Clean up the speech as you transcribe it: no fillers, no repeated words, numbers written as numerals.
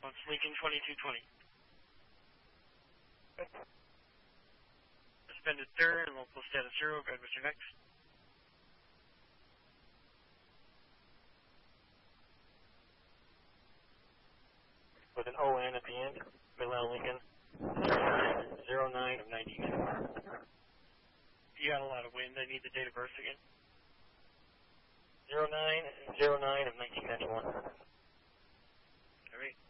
It's Lincoln 2220. Suspended third and local status 0. Go ahead, Mr. Next. With an ON at the end, Midland Lincoln, 09 of 1991. You got a lot of wind. I need the date of birth again. 09 of 1991. All right.